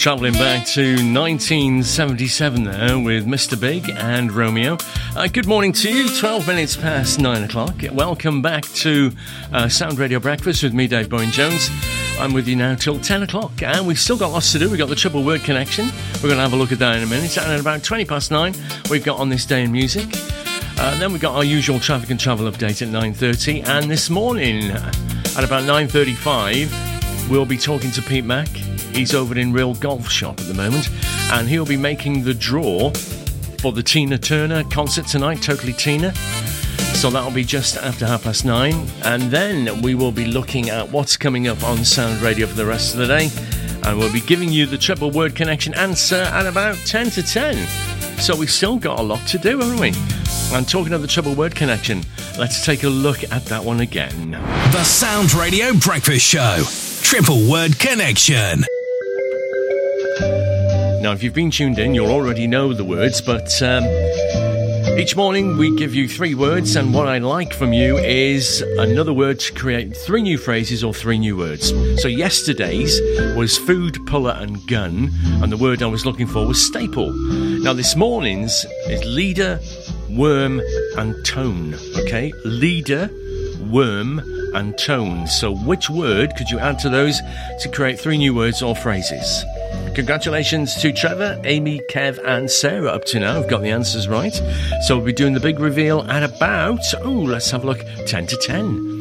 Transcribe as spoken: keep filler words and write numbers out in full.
Travelling back to nineteen seventy-seven there with Mister Big and Romeo. Uh, good morning to you, twelve minutes past nine o'clock. Welcome back to uh, Sound Radio Breakfast with me, Dave Boyne-Jones. I'm with you now till ten o'clock, and we've still got lots to do. We've got the Triple Word Connection. We're going to have a look at that in a minute. And at about twenty past nine, we've got On This Day in Music. Uh, then we've got our usual traffic and travel update at nine thirty. And this morning, at about nine thirty-five, we'll be talking to Pete Mack. He's over in Real Golf Shop at the moment, and he'll be making the draw for the Tina Turner concert tonight, Totally Tina. So that'll be just after half past nine. And then we will be looking at what's coming up on Sound Radio for the rest of the day. And we'll be giving you the Triple Word Connection answer at about ten to ten. So we've still got a lot to do, haven't we? And talking of the Triple Word Connection, let's take a look at that one again. The Sound Radio Breakfast Show. Triple Word Connection. Now, if you've been tuned in, you'll already know the words, but um, each morning we give you three words, and what I like from you is another word to create three new phrases or three new words. So yesterday's was food, puller and gun, and the word I was looking for was staple. Now, this morning's is leader, worm and tone, okay? Leader, worm and tone. So which word could you add to those to create three new words or phrases? Congratulations to Trevor, Amy, Kev and Sarah up to now. I've got the answers right. So we'll be doing the big reveal at about, oh, let's have a look, ten to ten.